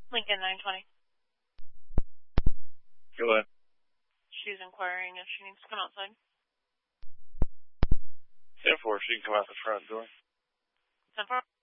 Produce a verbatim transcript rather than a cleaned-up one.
Lincoln nine twenty. Go ahead. She's inquiring if she needs to come outside. ten four, she can come out the front door. ten four.